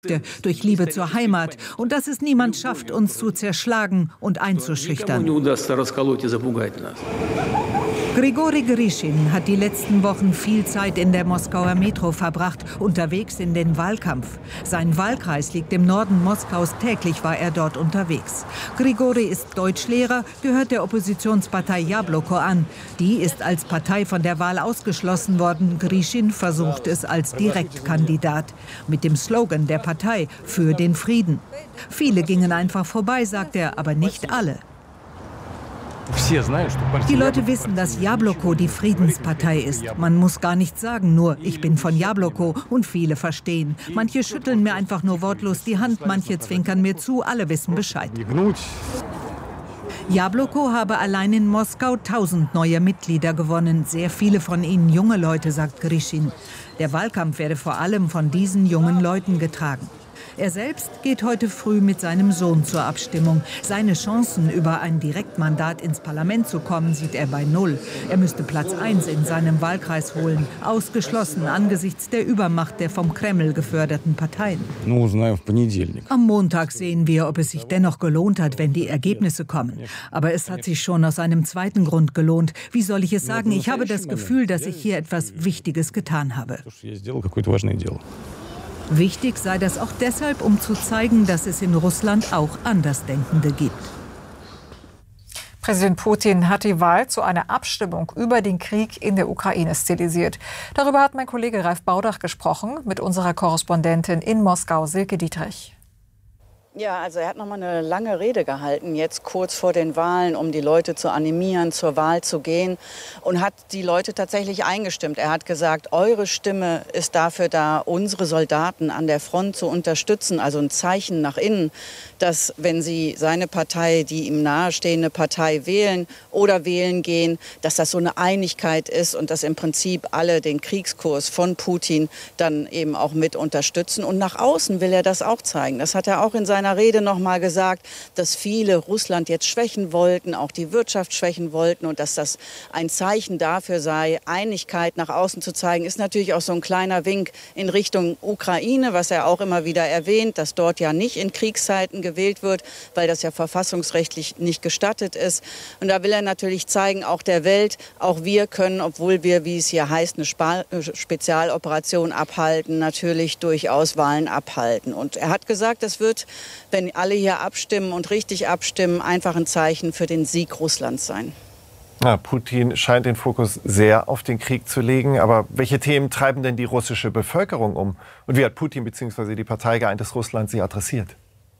durch Liebe zur Heimat und dass es niemand schafft, uns zu zerschlagen und einzuschüchtern. Grigori Grischin hat die letzten Wochen viel Zeit in der Moskauer Metro verbracht, unterwegs in den Wahlkampf. Sein Wahlkreis liegt im Norden Moskaus, täglich war er dort unterwegs. Grigori ist Deutschlehrer, gehört der Oppositionspartei Jabloko an. Die ist als Partei von der Wahl ausgeschlossen worden. Grischin versucht es als Direktkandidat. Mit dem Slogan der Partei für den Frieden. Viele gingen einfach vorbei, sagt er, aber nicht alle. Die Leute wissen, dass Jabloko die Friedenspartei ist. Man muss gar nichts sagen, nur ich bin von Jabloko und viele verstehen. Manche schütteln mir einfach nur wortlos die Hand, manche zwinkern mir zu, alle wissen Bescheid. Jabloko habe allein in Moskau 1000 neue Mitglieder gewonnen. Sehr viele von ihnen junge Leute, sagt Grischin. Der Wahlkampf werde vor allem von diesen jungen Leuten getragen. Er selbst geht heute früh mit seinem Sohn zur Abstimmung. Seine Chancen, über ein Direktmandat ins Parlament zu kommen, sieht er bei 0. Er müsste Platz 1 in seinem Wahlkreis holen. Ausgeschlossen angesichts der Übermacht der vom Kreml geförderten Parteien. Am Montag sehen wir, ob es sich dennoch gelohnt hat, wenn die Ergebnisse kommen. Aber es hat sich schon aus einem zweiten Grund gelohnt. Wie soll ich es sagen? Ich habe das Gefühl, dass ich hier etwas Wichtiges getan habe. Wichtig sei das auch deshalb, um zu zeigen, dass es in Russland auch Andersdenkende gibt. Präsident Putin hat die Wahl zu einer Abstimmung über den Krieg in der Ukraine stilisiert. Darüber hat mein Kollege Ralf Baudach gesprochen mit unserer Korrespondentin in Moskau, Silke Dietrich. Ja, also er hat noch mal eine lange Rede gehalten, jetzt kurz vor den Wahlen, um die Leute zu animieren, zur Wahl zu gehen, und hat die Leute tatsächlich eingestimmt. Er hat gesagt, eure Stimme ist dafür da, unsere Soldaten an der Front zu unterstützen, also ein Zeichen nach innen, dass wenn sie seine Partei, die ihm nahestehende Partei wählen oder wählen gehen, dass das so eine Einigkeit ist und dass im Prinzip alle den Kriegskurs von Putin dann eben auch mit unterstützen. Und nach außen will er das auch zeigen. Das hat er auch in seiner Rede noch mal gesagt, dass viele Russland jetzt schwächen wollten, auch die Wirtschaft schwächen wollten, und dass das ein Zeichen dafür sei, Einigkeit nach außen zu zeigen. Ist natürlich auch so ein kleiner Wink in Richtung Ukraine, was er auch immer wieder erwähnt, dass dort ja nicht in Kriegszeiten gewählt wird, weil das ja verfassungsrechtlich nicht gestattet ist. Und da will er natürlich zeigen, auch der Welt, auch wir können, obwohl wir, wie es hier heißt, eine Spezialoperation abhalten, natürlich durchaus Wahlen abhalten. Und er hat gesagt, das wird, wenn alle hier abstimmen und richtig abstimmen, einfach ein Zeichen für den Sieg Russlands sein. Ja, Putin scheint den Fokus sehr auf den Krieg zu legen. Aber welche Themen treiben denn die russische Bevölkerung um? Und wie hat Putin bzw. die Partei Geeintes Russland sie adressiert?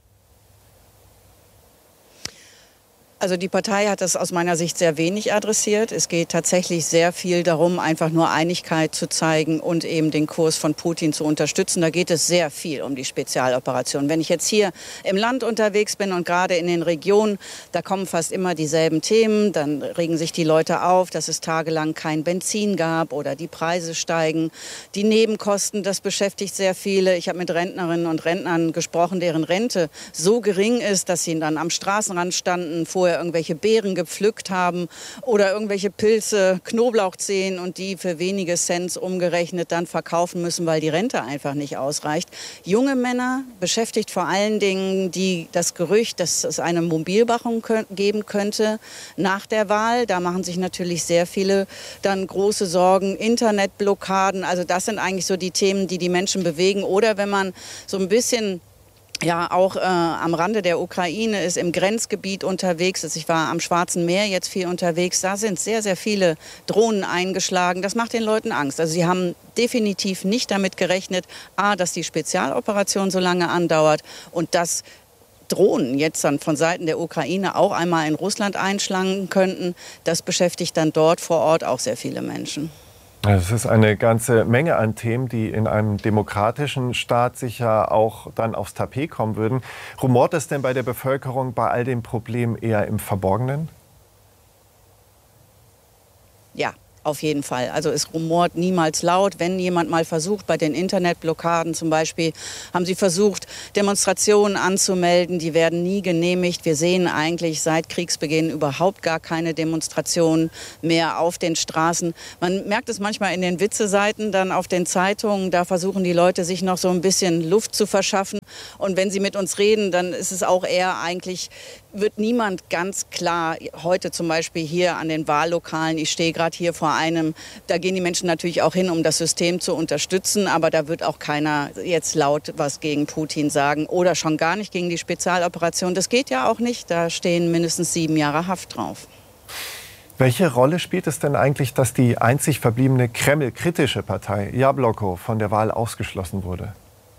Also die Partei hat das aus meiner Sicht sehr wenig adressiert. Es geht tatsächlich sehr viel darum, einfach nur Einigkeit zu zeigen und eben den Kurs von Putin zu unterstützen. Da geht es sehr viel um die Spezialoperation. Wenn ich jetzt hier im Land unterwegs bin und gerade in den Regionen, da kommen fast immer dieselben Themen. Dann regen sich die Leute auf, dass es tagelang kein Benzin gab oder die Preise steigen. Die Nebenkosten, das beschäftigt sehr viele. Ich habe mit Rentnerinnen und Rentnern gesprochen, deren Rente so gering ist, dass sie dann am Straßenrand standen, vorher irgendwelche Beeren gepflückt haben oder irgendwelche Pilze, Knoblauchzehen, und die für wenige Cent umgerechnet dann verkaufen müssen, weil die Rente einfach nicht ausreicht. Junge Männer beschäftigt vor allen Dingen das Gerücht, dass es eine Mobilmachung geben könnte nach der Wahl. Da machen sich natürlich sehr viele dann große Sorgen. Internetblockaden, also das sind eigentlich so die Themen, die die Menschen bewegen. Oder wenn man so ein bisschen auch am Rande der Ukraine ist, im Grenzgebiet unterwegs ist. Ich war am Schwarzen Meer jetzt viel unterwegs. Da sind sehr, sehr viele Drohnen eingeschlagen. Das macht den Leuten Angst. Also sie haben definitiv nicht damit gerechnet, dass die Spezialoperation so lange andauert und dass Drohnen jetzt dann von Seiten der Ukraine auch einmal in Russland einschlagen könnten. Das beschäftigt dann dort vor Ort auch sehr viele Menschen. Es ist eine ganze Menge an Themen, die in einem demokratischen Staat sicher auch dann aufs Tapet kommen würden. Rumort es denn bei der Bevölkerung bei all den Problemen eher im Verborgenen? Ja. Auf jeden Fall. Also es rumort niemals laut. Wenn jemand mal versucht, bei den Internetblockaden zum Beispiel, haben sie versucht, Demonstrationen anzumelden. Die werden nie genehmigt. Wir sehen eigentlich seit Kriegsbeginn überhaupt gar keine Demonstrationen mehr auf den Straßen. Man merkt es manchmal in den Witzeseiten, dann auf den Zeitungen. Da versuchen die Leute, sich noch so ein bisschen Luft zu verschaffen. Und wenn sie mit uns reden, dann ist es auch eher eigentlich, wird niemand ganz klar, heute zum Beispiel hier an den Wahllokalen, ich stehe gerade hier vor einem, da gehen die Menschen natürlich auch hin, um das System zu unterstützen, aber da wird auch keiner jetzt laut was gegen Putin sagen oder schon gar nicht gegen die Spezialoperation. Das geht ja auch nicht, da stehen mindestens 7 Jahre Haft drauf. Welche Rolle spielt es denn eigentlich, dass die einzig verbliebene Kreml-kritische Partei Jabloko von der Wahl ausgeschlossen wurde?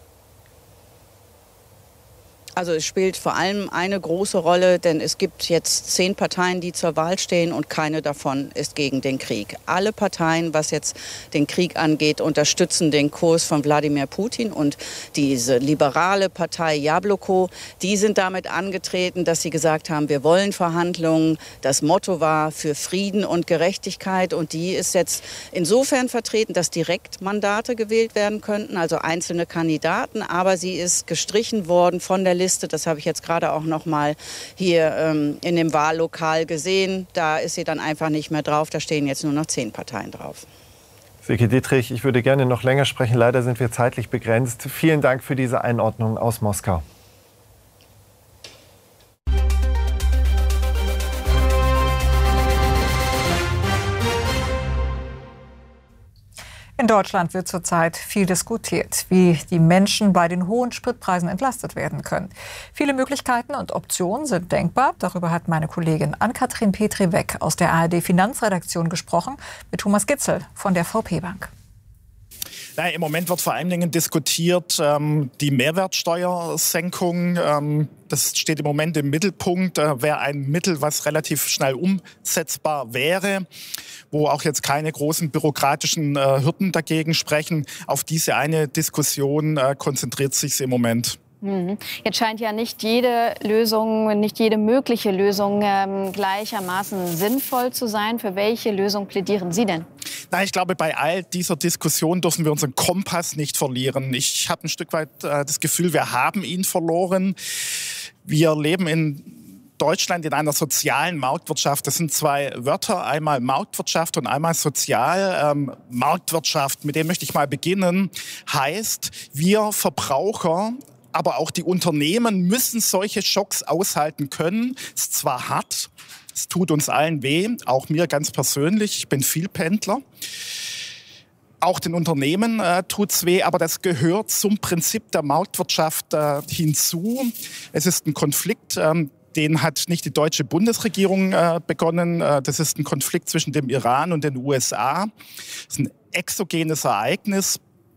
Also es spielt vor allem eine große Rolle, denn es gibt jetzt 10 Parteien, die zur Wahl stehen und keine davon ist gegen den Krieg. Alle Parteien, was jetzt den Krieg angeht, unterstützen den Kurs von Wladimir Putin und diese liberale Partei Jabloko, die sind damit angetreten, dass sie gesagt haben, wir wollen Verhandlungen. Das Motto war für Frieden und Gerechtigkeit und die ist jetzt insofern vertreten, dass Direktmandate gewählt werden könnten, also einzelne Kandidaten, aber sie ist gestrichen worden von der Liste. Das habe ich jetzt gerade auch noch mal hier in dem Wahllokal gesehen. Da ist sie dann einfach nicht mehr drauf. Da stehen jetzt nur noch 10 Parteien drauf. Silke Dietrich, ich würde gerne noch länger sprechen. Leider sind wir zeitlich begrenzt. Vielen Dank für diese Einordnung aus Moskau. In Deutschland wird zurzeit viel diskutiert, wie die Menschen bei den hohen Spritpreisen entlastet werden können. Viele Möglichkeiten und Optionen sind denkbar. Darüber hat meine Kollegin Ann-Kathrin Petri-Weck aus der ARD-Finanzredaktion gesprochen mit Thomas Gitzel von der VP Bank. Im Moment wird vor allen Dingen diskutiert die Mehrwertsteuersenkung. Das steht im Moment im Mittelpunkt. Wäre ein Mittel, was relativ schnell umsetzbar wäre, wo auch jetzt keine großen bürokratischen Hürden dagegen sprechen. Auf diese eine Diskussion konzentriert sich im Moment. Jetzt scheint ja nicht jede Lösung, nicht jede mögliche Lösung gleichermaßen sinnvoll zu sein. Für welche Lösung plädieren Sie denn? Ich glaube, bei all dieser Diskussion dürfen wir unseren Kompass nicht verlieren. Ich habe ein Stück weit das Gefühl, wir haben ihn verloren. Wir leben in Deutschland in einer sozialen Marktwirtschaft. Das sind 2 Wörter, einmal Marktwirtschaft und einmal sozial. Marktwirtschaft, mit dem möchte ich mal beginnen, heißt, wir Verbraucher, aber auch die Unternehmen müssen solche Schocks aushalten können. Es ist zwar hart, es tut uns allen weh, auch mir ganz persönlich, ich bin Vielpendler. Auch den Unternehmen tut's weh, aber das gehört zum Prinzip der Marktwirtschaft hinzu. Es ist ein Konflikt, den hat nicht die deutsche Bundesregierung begonnen. Das ist ein Konflikt zwischen dem Iran und den USA. Das ist ein exogenes Ereignis.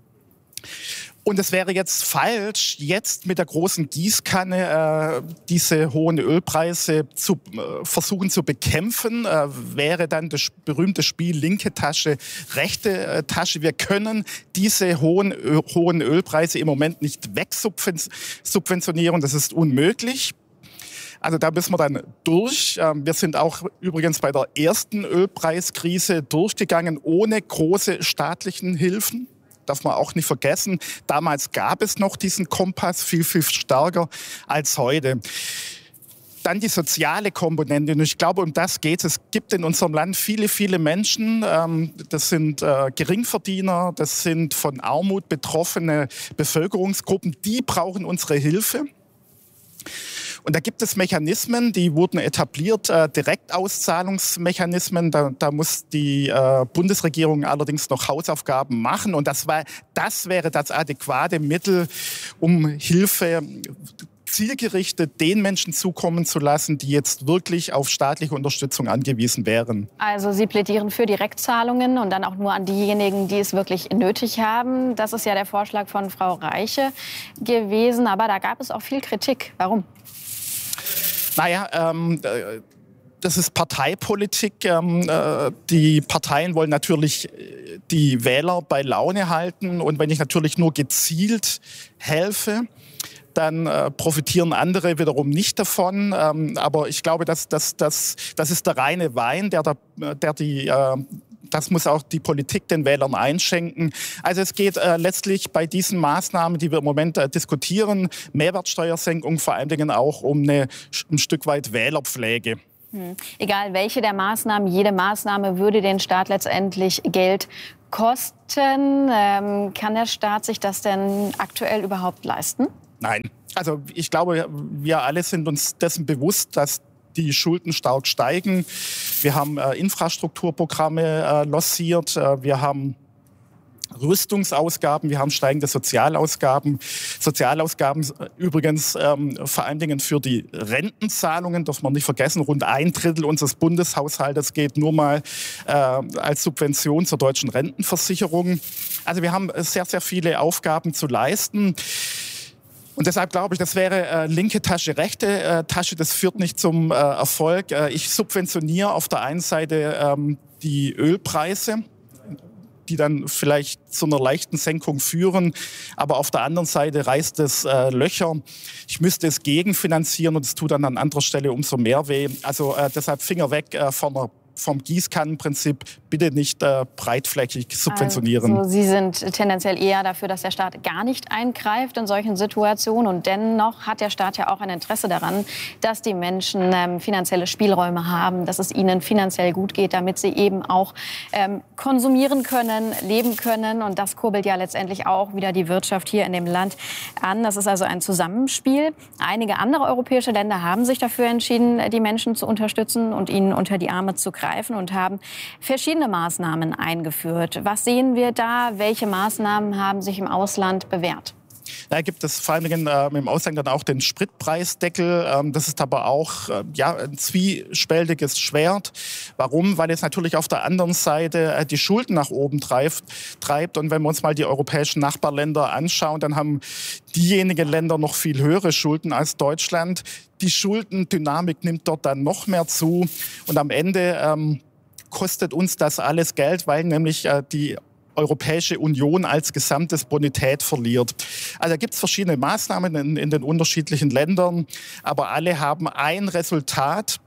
Und es wäre jetzt falsch, jetzt mit der großen Gießkanne diese hohen Ölpreise zu versuchen zu bekämpfen. Wäre dann das berühmte Spiel linke Tasche, rechte Tasche. Wir können diese hohen Ölpreise im Moment nicht wegsubventionieren. Das ist unmöglich. Also da müssen wir dann durch. Wir sind auch übrigens bei der ersten Ölpreiskrise durchgegangen, ohne große staatlichen Hilfen. Darf man auch nicht vergessen. Damals gab es noch diesen Kompass viel, viel stärker als heute. Dann die soziale Komponente. Und ich glaube, um das geht es. Es gibt in unserem Land viele, viele Menschen. Das sind Geringverdiener, das sind von Armut betroffene Bevölkerungsgruppen. Die brauchen unsere Hilfe. Und da gibt es Mechanismen, die wurden etabliert, Direktauszahlungsmechanismen. Da muss die Bundesregierung allerdings noch Hausaufgaben machen. Und das wäre das adäquate Mittel, um Hilfe zielgerichtet den Menschen zukommen zu lassen, die jetzt wirklich auf staatliche Unterstützung angewiesen wären. Also Sie plädieren für Direktzahlungen und dann auch nur an diejenigen, die es wirklich nötig haben. Das ist ja der Vorschlag von Frau Reiche gewesen. Aber da gab es auch viel Kritik. Warum? Das ist Parteipolitik. Die Parteien wollen natürlich die Wähler bei Laune halten. Und wenn ich natürlich nur gezielt helfe, dann profitieren andere wiederum nicht davon. Aber ich glaube, das ist der reine Wein, der die das muss auch die Politik den Wählern einschenken. Also es geht letztlich bei diesen Maßnahmen, die wir im Moment diskutieren, Mehrwertsteuersenkung, vor allen Dingen auch um ein Stück weit Wählerpflege. Egal welche der Maßnahmen, jede Maßnahme würde den Staat letztendlich Geld kosten. Kann der Staat sich das denn aktuell überhaupt leisten? Nein. Also ich glaube, wir alle sind uns dessen bewusst, dass die Schulden stark steigen. Wir haben Infrastrukturprogramme lanciert, wir haben Rüstungsausgaben, wir haben steigende Sozialausgaben. Sozialausgaben übrigens vor allen Dingen für die Rentenzahlungen, darf man nicht vergessen, rund 1/3 unseres Bundeshaushaltes geht nur mal als Subvention zur deutschen Rentenversicherung. Also wir haben sehr, sehr viele Aufgaben zu leisten. Und deshalb glaube ich, das wäre linke Tasche, rechte Tasche. Das führt nicht zum Erfolg. Ich subventioniere auf der einen Seite die Ölpreise, die dann vielleicht zu einer leichten Senkung führen. Aber auf der anderen Seite reißt es Löcher. Ich müsste es gegenfinanzieren und es tut dann an anderer Stelle umso mehr weh. Also deshalb Finger weg vom Gießkannenprinzip, bitte nicht breitflächig subventionieren. Also Sie sind tendenziell eher dafür, dass der Staat gar nicht eingreift in solchen Situationen. Und dennoch hat der Staat ja auch ein Interesse daran, dass die Menschen finanzielle Spielräume haben, dass es ihnen finanziell gut geht, damit sie eben auch konsumieren können, leben können. Und das kurbelt ja letztendlich auch wieder die Wirtschaft hier in dem Land an. Das ist also ein Zusammenspiel. Einige andere europäische Länder haben sich dafür entschieden, die Menschen zu unterstützen und ihnen unter die Arme zu greifen und haben verschiedene Maßnahmen eingeführt. Was sehen wir da? Welche Maßnahmen haben sich im Ausland bewährt? Da gibt es vor allem im Ausland dann auch den Spritpreisdeckel. Das ist aber auch ein zwiespältiges Schwert. Warum? Weil es natürlich auf der anderen Seite die Schulden nach oben treibt. Und wenn wir uns mal die europäischen Nachbarländer anschauen, dann haben diejenigen Länder noch viel höhere Schulden als Deutschland. Die Schuldendynamik nimmt dort dann noch mehr zu. Und am Ende kostet uns das alles Geld, weil nämlich die Europäische Union als gesamtes Bonität verliert. Also da gibt es verschiedene Maßnahmen in den unterschiedlichen Ländern, aber alle haben ein Resultat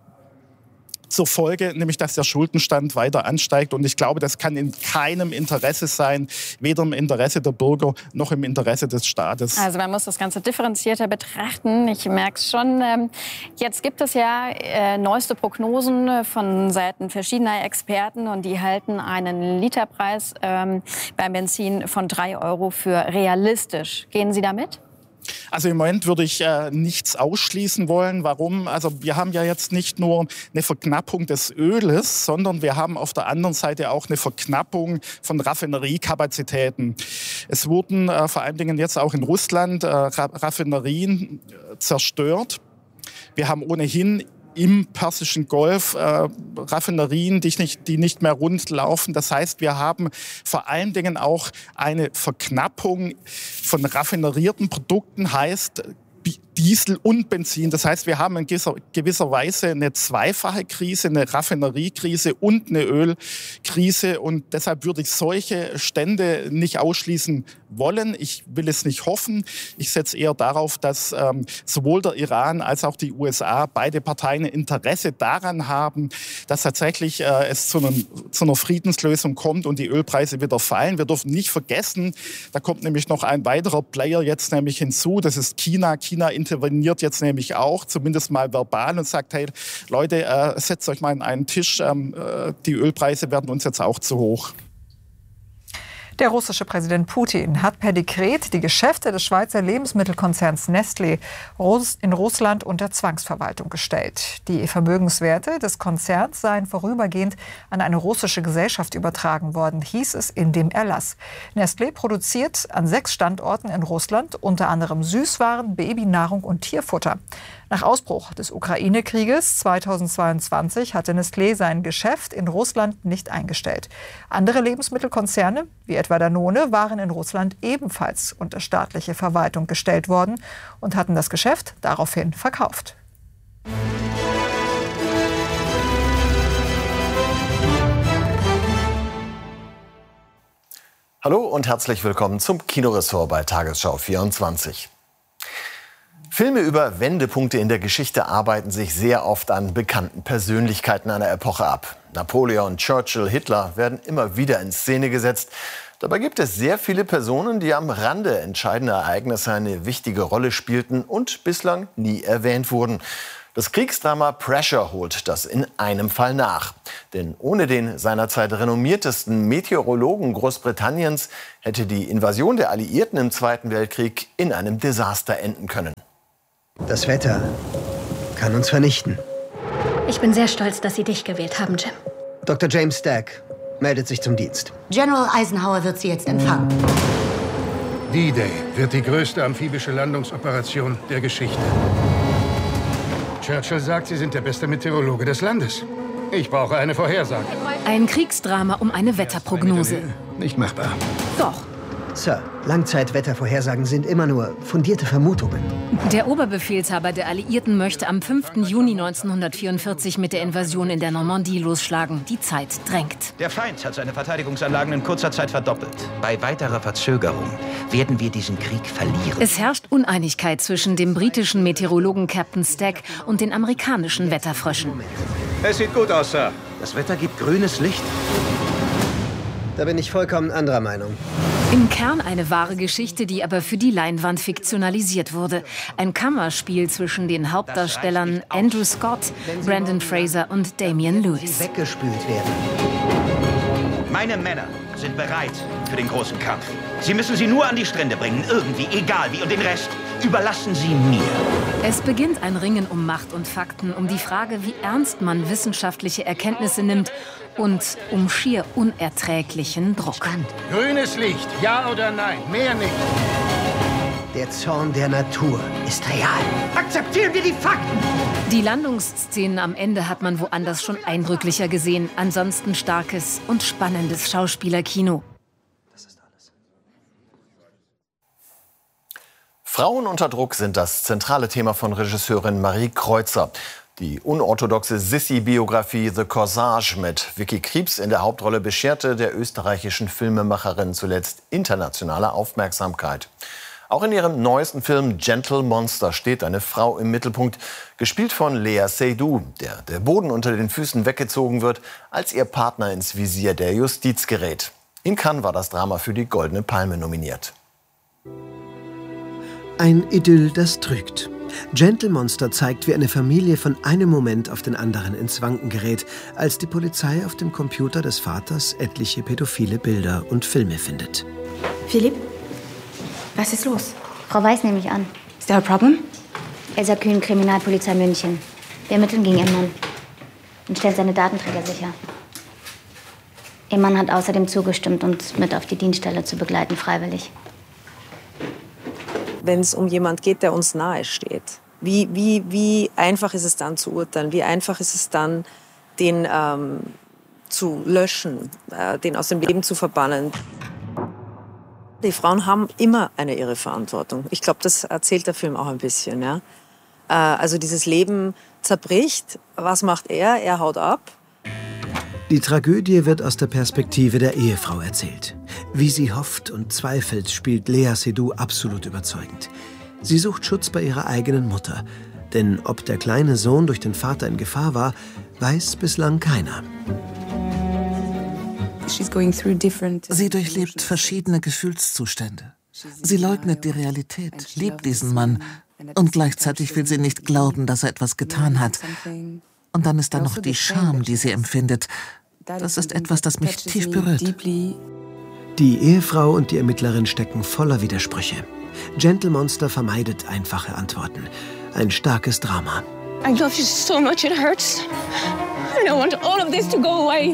zur Folge, nämlich dass der Schuldenstand weiter ansteigt. Und ich glaube, das kann in keinem Interesse sein, weder im Interesse der Bürger noch im Interesse des Staates. Also man muss das Ganze differenzierter betrachten. Ich merke es schon. Jetzt gibt es ja neueste Prognosen von Seiten verschiedener Experten und die halten einen Literpreis beim Benzin von 3 € für realistisch. Gehen Sie damit? Also im Moment würde ich nichts ausschließen wollen. Warum? Also wir haben ja jetzt nicht nur eine Verknappung des Öles, sondern wir haben auf der anderen Seite auch eine Verknappung von Raffineriekapazitäten. Es wurden vor allen Dingen jetzt auch in Russland Raffinerien zerstört. Wir haben ohnehin im Persischen Golf Raffinerien, die nicht mehr rund laufen. Das heißt, wir haben vor allen Dingen auch eine Verknappung von raffinerierten Produkten, heißt Diesel und Benzin. Das heißt, wir haben in gewisser Weise eine zweifache Krise, eine Raffineriekrise und eine Ölkrise. Und deshalb würde ich solche Stände nicht ausschließen wollen. Ich will es nicht hoffen. Ich setze eher darauf, dass sowohl der Iran als auch die USA, beide Parteien, Interesse daran haben, dass tatsächlich es zu einer Friedenslösung kommt und die Ölpreise wieder fallen. Wir dürfen nicht vergessen, da kommt nämlich noch ein weiterer Player jetzt nämlich hinzu. Das ist China. China interveniert jetzt nämlich auch, zumindest mal verbal, und sagt, hey Leute, setzt euch mal an einen Tisch, die Ölpreise werden uns jetzt auch zu hoch. Der russische Präsident Putin hat per Dekret die Geschäfte des Schweizer Lebensmittelkonzerns Nestlé in Russland unter Zwangsverwaltung gestellt. Die Vermögenswerte des Konzerns seien vorübergehend an eine russische Gesellschaft übertragen worden, hieß es in dem Erlass. Nestlé produziert an 6 Standorten in Russland unter anderem Süßwaren, Babynahrung und Tierfutter. Nach Ausbruch des Ukraine-Krieges 2022 hatte Nestlé sein Geschäft in Russland nicht eingestellt. Andere Lebensmittelkonzerne, wie etwa Danone, waren in Russland ebenfalls unter staatliche Verwaltung gestellt worden und hatten das Geschäft daraufhin verkauft. Hallo und herzlich willkommen zum Kinoressort bei Tagesschau 24. Filme über Wendepunkte in der Geschichte arbeiten sich sehr oft an bekannten Persönlichkeiten einer Epoche ab. Napoleon, Churchill, Hitler werden immer wieder in Szene gesetzt. Dabei gibt es sehr viele Personen, die am Rande entscheidender Ereignisse eine wichtige Rolle spielten und bislang nie erwähnt wurden. Das Kriegsdrama Pressure holt das in einem Fall nach. Denn ohne den seinerzeit renommiertesten Meteorologen Großbritanniens hätte die Invasion der Alliierten im Zweiten Weltkrieg in einem Desaster enden können. Das Wetter kann uns vernichten. Ich bin sehr stolz, dass Sie dich gewählt haben, Jim. Dr. James Stack meldet sich zum Dienst. General Eisenhower wird Sie jetzt empfangen. D-Day wird die größte amphibische Landungsoperation der Geschichte. Churchill sagt, Sie sind der beste Meteorologe des Landes. Ich brauche eine Vorhersage. Ein Kriegsdrama um eine Wetterprognose. Nicht machbar. Doch. Sir, Langzeitwettervorhersagen sind immer nur fundierte Vermutungen. Der Oberbefehlshaber der Alliierten möchte am 5. Juni 1944 mit der Invasion in der Normandie losschlagen. Die Zeit drängt. Der Feind hat seine Verteidigungsanlagen in kurzer Zeit verdoppelt. Bei weiterer Verzögerung werden wir diesen Krieg verlieren. Es herrscht Uneinigkeit zwischen dem britischen Meteorologen Captain Stack und den amerikanischen Wetterfröschen. Es sieht gut aus, Sir. Das Wetter gibt grünes Licht. Da bin ich vollkommen anderer Meinung. Im Kern eine wahre Geschichte, die aber für die Leinwand fiktionalisiert wurde. Ein Kammerspiel zwischen den Hauptdarstellern Andrew Scott, Brendan Fraser und Damian Lewis. Weggespült werden. Meine Männer sind bereit für den großen Kampf. Sie müssen sie nur an die Strände bringen, irgendwie, egal wie. Und den Rest überlassen Sie mir. Es beginnt ein Ringen um Macht und Fakten, um die Frage, wie ernst man wissenschaftliche Erkenntnisse nimmt und um schier unerträglichen Druck. Grünes Licht, ja oder nein, mehr nicht. Der Zorn der Natur ist real. Akzeptieren wir die Fakten! Die Landungsszenen am Ende hat man woanders schon eindrücklicher gesehen. Ansonsten starkes und spannendes Schauspielerkino. Frauen unter Druck sind das zentrale Thema von Regisseurin Marie Kreuzer. Die unorthodoxe Sissi-Biografie The Corsage mit Vicky Krieps in der Hauptrolle bescherte der österreichischen Filmemacherin zuletzt internationale Aufmerksamkeit. Auch in ihrem neuesten Film Gentle Monster steht eine Frau im Mittelpunkt, gespielt von Lea Seydoux, der Boden unter den Füßen weggezogen wird, als ihr Partner ins Visier der Justiz gerät. In Cannes war das Drama für die Goldene Palme nominiert. Ein Idyll, das trügt. Gentle Monster zeigt, wie eine Familie von einem Moment auf den anderen ins Wanken gerät, als die Polizei auf dem Computer des Vaters etliche pädophile Bilder und Filme findet. Philipp, was ist los? Frau Weiß nehme ich an. Is there a problem? Elsa Kühn, Kriminalpolizei München. Wir ermitteln gegen ihren Mann und stellen seine Datenträger sicher. Ihr Mann hat außerdem zugestimmt, uns mit auf die Dienststelle zu begleiten, freiwillig. Wenn es um jemanden geht, der uns nahe steht, wie einfach ist es dann zu urteilen? Wie einfach ist es dann, den zu löschen, den aus dem Leben zu verbannen? Die Frauen haben immer eine ihre Verantwortung. Ich glaube, das erzählt der Film auch ein bisschen. Ja? Also dieses Leben zerbricht. Was macht er? Er haut ab. Die Tragödie wird aus der Perspektive der Ehefrau erzählt. Wie sie hofft und zweifelt, spielt Lea Seydoux absolut überzeugend. Sie sucht Schutz bei ihrer eigenen Mutter. Denn ob der kleine Sohn durch den Vater in Gefahr war, weiß bislang keiner. Sie durchlebt verschiedene Gefühlszustände. Sie leugnet die Realität, liebt diesen Mann und gleichzeitig will sie nicht glauben, dass er etwas getan hat. Und dann ist da noch die Scham, die sie empfindet. Das ist etwas, das mich tief berührt. Die Ehefrau und die Ermittlerin stecken voller Widersprüche. Gentle Monster vermeidet einfache Antworten. Ein starkes Drama. I love you so much, it hurts. I don't want all of this to go away.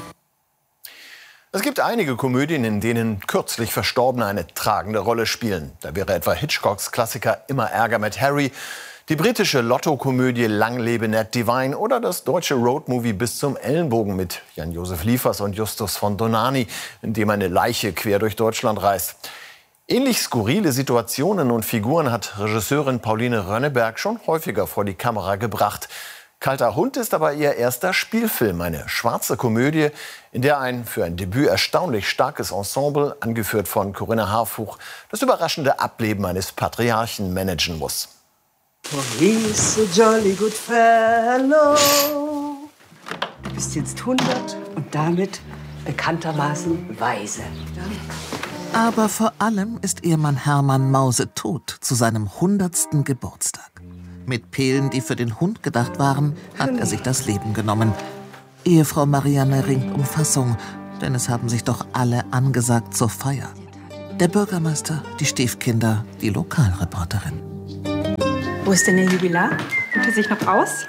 Es gibt einige Komödien, in denen kürzlich Verstorbene eine tragende Rolle spielen. Da wäre etwa Hitchcocks Klassiker Immer Ärger mit Harry, die britische Lotto-Komödie Lang lebe Ned Divine oder das deutsche Roadmovie Bis zum Ellenbogen mit Jan-Josef Liefers und Justus von Donani, in dem eine Leiche quer durch Deutschland reist. Ähnlich skurrile Situationen und Figuren hat Regisseurin Pauline Rönneberg schon häufiger vor die Kamera gebracht. Kalter Hund ist aber ihr erster Spielfilm, eine schwarze Komödie, in der ein für ein Debüt erstaunlich starkes Ensemble, angeführt von Corinna Harfuch, das überraschende Ableben eines Patriarchen managen muss. For he's a jolly good fellow. Du bist jetzt 100 und damit bekanntermaßen weise. Aber vor allem ist Ehemann Hermann mausetot zu seinem 100. Geburtstag. Mit Pillen, die für den Hund gedacht waren, hat er sich das Leben genommen. Ehefrau Marianne ringt um Fassung, denn es haben sich doch alle angesagt zur Feier. Der Bürgermeister, die Stiefkinder, die Lokalreporterin. Wo ist denn der Jubilar? Kommt er sich noch aus?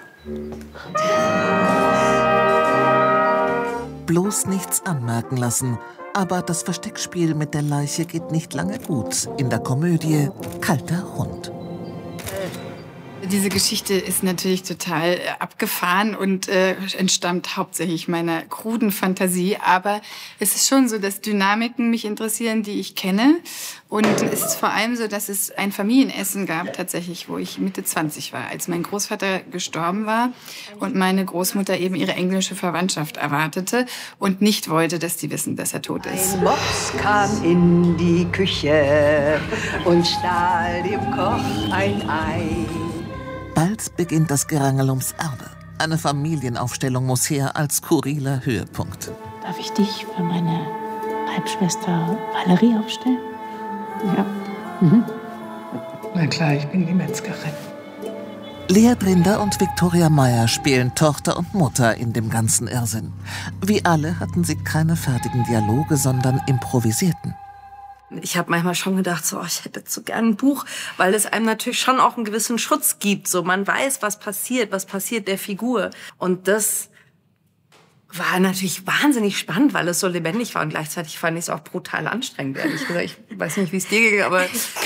Bloß nichts anmerken lassen. Aber das Versteckspiel mit der Leiche geht nicht lange gut in der Komödie Kalter Hund. Diese Geschichte ist natürlich total abgefahren und entstammt hauptsächlich meiner kruden Fantasie. Aber es ist schon so, dass Dynamiken mich interessieren, die ich kenne. Und es ist vor allem so, dass es ein Familienessen gab, tatsächlich, wo ich Mitte 20 war, als mein Großvater gestorben war und meine Großmutter eben ihre englische Verwandtschaft erwartete und nicht wollte, dass die wissen, dass er tot ist. Ein Mops kam in die Küche und stahl dem Koch ein Ei. Bald beginnt das Gerangel ums Erbe. Eine Familienaufstellung muss her als skurriler Höhepunkt. Darf ich dich für meine Halbschwester Valerie aufstellen? Ja. Mhm. Na klar, ich bin die Metzgerin. Lea Drinder und Viktoria Meyer spielen Tochter und Mutter in dem ganzen Irrsinn. Wie alle hatten sie keine fertigen Dialoge, sondern improvisierten. Ich habe manchmal schon gedacht, so, ich hätte so gern ein Buch, weil es einem natürlich schon auch einen gewissen Schutz gibt. So, man weiß, was passiert der Figur. Und das war natürlich wahnsinnig spannend, weil es so lebendig war. Und gleichzeitig fand ich es auch brutal anstrengend, ehrlich gesagt. Ich weiß nicht, wie es dir ging, aber...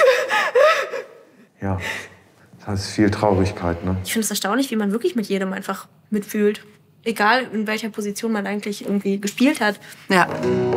Ja, das ist viel Traurigkeit, ne? Ich finde es erstaunlich, wie man wirklich mit jedem einfach mitfühlt. Egal, in welcher Position man eigentlich irgendwie gespielt hat. Ja.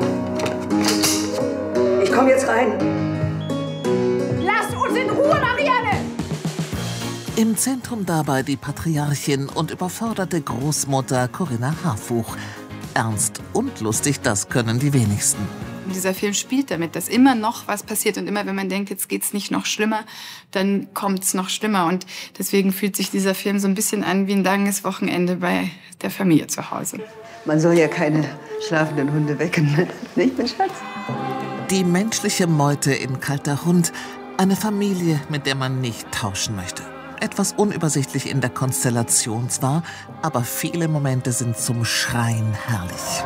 Ich komm jetzt rein. Lasst uns in Ruhe, Marianne! Im Zentrum dabei die Patriarchin und überforderte Großmutter Corinna Harfuch. Ernst und lustig, das können die wenigsten. Dieser Film spielt damit, dass immer noch was passiert. Und immer, wenn man denkt, jetzt geht's nicht noch schlimmer, dann kommt's noch schlimmer. Und deswegen fühlt sich dieser Film so ein bisschen an wie ein langes Wochenende bei der Familie zu Hause. Man soll ja keine schlafenden Hunde wecken, nicht, mein Schatz? Die menschliche Meute in Kalter Hund. Eine Familie, mit der man nicht tauschen möchte. Etwas unübersichtlich in der Konstellation zwar, aber viele Momente sind zum Schreien herrlich.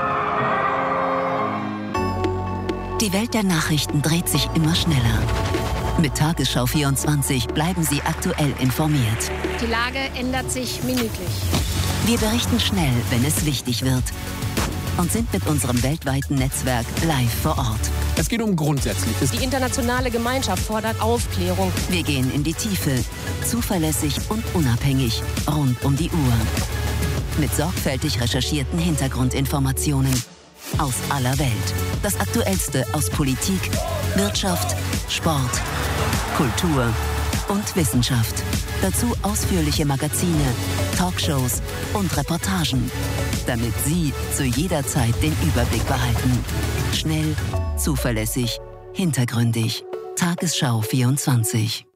Die Welt der Nachrichten dreht sich immer schneller. Mit Tagesschau 24 bleiben Sie aktuell informiert. Die Lage ändert sich minütlich. Wir berichten schnell, wenn es wichtig wird. Und sind mit unserem weltweiten Netzwerk live vor Ort. Es geht um Grundsätzliches. Die internationale Gemeinschaft fordert Aufklärung. Wir gehen in die Tiefe, zuverlässig und unabhängig, rund um die Uhr. Mit sorgfältig recherchierten Hintergrundinformationen aus aller Welt. Das Aktuellste aus Politik, Wirtschaft, Sport, Kultur und Wissenschaft. Dazu ausführliche Magazine, Talkshows und Reportagen, damit Sie zu jeder Zeit den Überblick behalten. Schnell, zuverlässig, hintergründig. Tagesschau 24.